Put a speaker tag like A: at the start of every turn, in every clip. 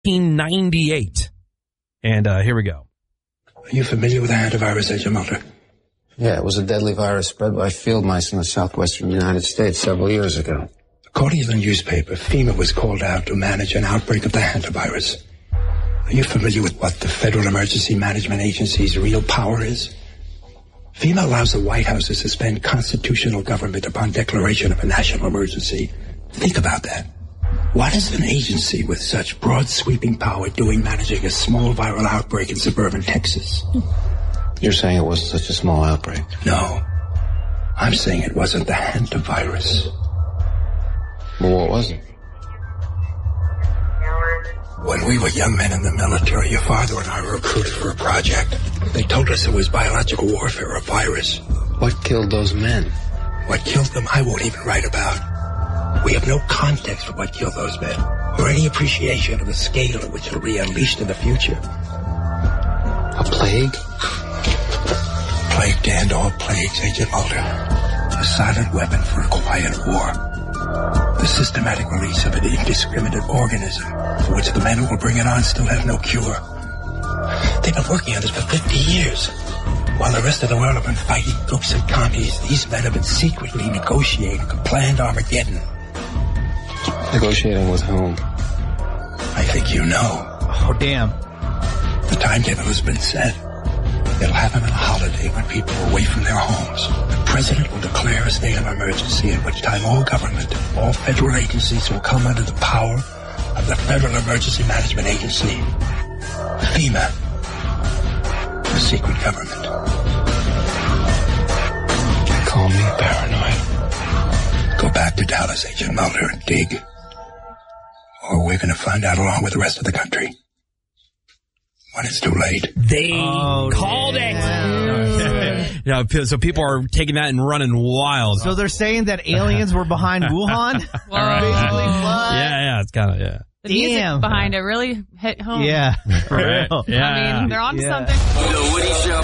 A: 1998. And here we go.
B: Are you familiar with the hantavirus, Agent Mulder?
C: Yeah, it was a deadly virus spread by field mice in the southwestern United States several years ago.
B: According to the newspaper, FEMA was called out to manage an outbreak of the hantavirus. Are you familiar with what the Federal Emergency Management Agency's real power is? FEMA allows the White House to suspend constitutional government upon declaration of a national emergency. Think about that. What is an agency with such broad sweeping power doing managing a small viral outbreak in suburban Texas?
C: You're saying it wasn't such a small outbreak?
B: No. I'm saying it wasn't the hantavirus.
C: Well, what was it?
B: When we were young men in the military, your father and I were recruited for a project. They told us it was biological warfare, a virus.
C: What killed those men?
B: What killed them, I won't even write about. We have no context for what killed those men, or any appreciation of the scale at which it'll be unleashed in the future.
C: A plague?
B: Plague to end all plagues, Agent Mulder. A silent weapon for a quiet war. The systematic release of an indiscriminate organism for which the men who will bring it on still have no cure. They've been working on this for 50 years. While the rest of the world have been fighting groups of commies, these men have been secretly negotiating a planned Armageddon.
C: Negotiating with whom?
B: I think you know.
D: Oh, damn.
B: The timetable has been set. It'll happen on a holiday when people are away from their homes. The president will declare a state of emergency, at which time all government, all federal agencies will come under the power of the Federal Emergency Management Agency, FEMA, the secret government.
C: Call me paranoid.
B: Go back to Dallas, Agent Mulder, and dig. Or we're going to find out along with the rest of the country. When it's too late.
A: They called it. Yeah, so people are taking that and running wild.
D: So they're saying that aliens were behind Wuhan?
A: Yeah, it's kind of, yeah.
E: The music behind it really hit home.
D: Yeah, for real.
A: Yeah.
E: I mean, they're onto something.
F: The Woody Show.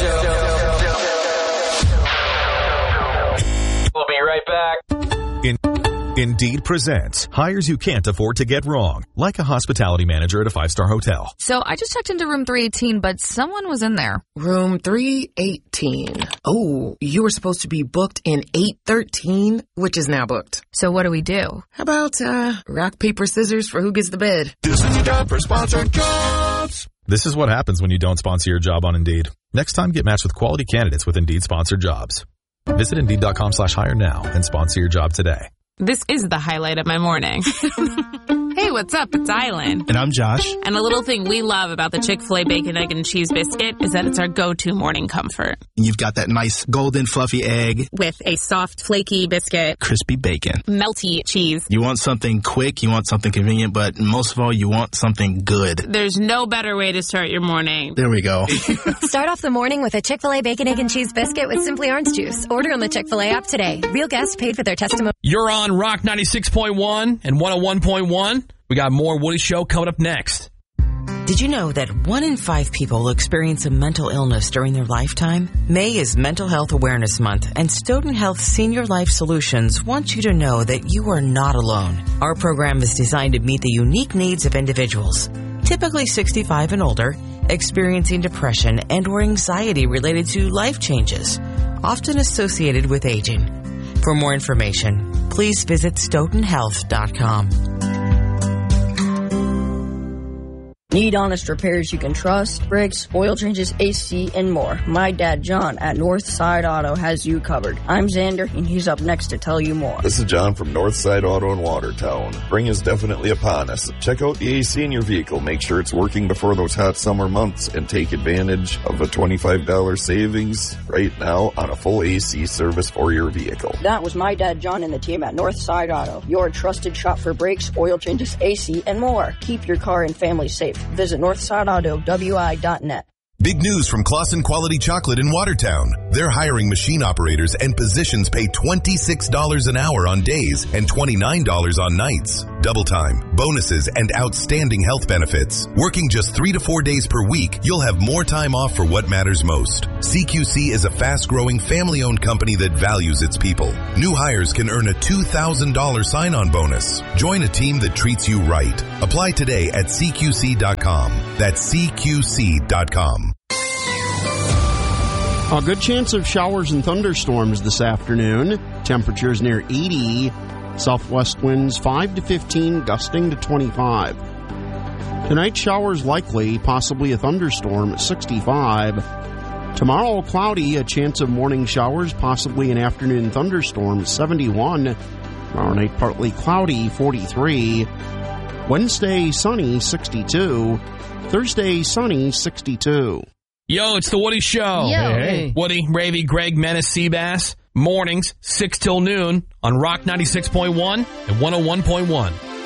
F: We'll be right back.
G: Indeed presents hires you can't afford to get wrong, like a hospitality manager at a 5-star hotel.
H: So I just checked into room 318, but someone was in there.
I: Room 318. Oh, you were supposed to be booked in 813, which is now booked.
H: So what do we do?
I: How about rock, paper, scissors for who gets the bid?
G: This is your time for sponsored jobs. This is what happens when you don't sponsor your job on Indeed. Next time, get matched with quality candidates with Indeed sponsored jobs. Visit Indeed.com/hire now and sponsor your job today.
E: This is the highlight of my morning. Hey, what's up? It's Island.
D: And I'm Josh.
E: And a little thing we love about the Chick-fil-A Bacon, Egg, and Cheese Biscuit is that it's our go-to morning comfort.
J: You've got that nice golden fluffy egg.
E: With a soft, flaky biscuit.
J: Crispy bacon.
E: Melty cheese.
J: You want something quick, you want something convenient, but most of all, you want something good.
E: There's no better way to start your morning.
J: There we go.
K: Start off the morning with a Chick-fil-A Bacon, Egg, and Cheese Biscuit with Simply Orange Juice. Order on the Chick-fil-A app today. Real guests paid for their testimony.
A: You're on Rock 96.1 and 101.1. We got more Woody Show coming up next.
L: Did you know that 1 in 5 people experience a mental illness during their lifetime? May is Mental Health Awareness Month, and Stoughton Health Senior Life Solutions wants you to know that you are not alone. Our program is designed to meet the unique needs of individuals, typically 65 and older, experiencing depression and or anxiety related to life changes, often associated with aging. For more information, please visit stoughtonhealth.com.
M: Need honest repairs you can trust? Brakes, oil changes, AC, and more. My dad, John, at Northside Auto has you covered. I'm Xander, and he's up next to tell you more.
N: This is John from Northside Auto in Watertown. Spring is definitely upon us. Check out the AC in your vehicle. Make sure it's working before those hot summer months and take advantage of a $25 savings right now on a full AC service for your vehicle.
M: That was my dad, John, and the team at Northside Auto. Your trusted shop for brakes, oil changes, AC, and more. Keep your car and family safe. Visit NorthsideAutoWI.net.
O: Big news from Claussen Quality Chocolate in Watertown. They're hiring machine operators and positions pay $26 an hour on days and $29 on nights. double time, bonuses, and outstanding health benefits. Working just 3 to 4 days per week, you'll have more time off for what matters most. CQC is a fast-growing, family-owned company that values its people. New hires can earn a $2,000 sign-on bonus. Join a team that treats you right. Apply today at CQC.com. That's CQC.com.
P: A good chance of showers and thunderstorms this afternoon. Temperatures near 80. Southwest winds 5 to 15, gusting to 25. Tonight, showers likely, possibly a thunderstorm at 65. Tomorrow, cloudy, a chance of morning showers, possibly an afternoon thunderstorm at 71. Tomorrow night, partly cloudy, 43. Wednesday, sunny, 62. Thursday, sunny, 62.
A: Yo, it's the Woody Show.
H: Yo.
A: Hey. Woody, Ravy, Greg, Menace, Seabass. Mornings, 6 till noon on Rock 96.1 and 101.1.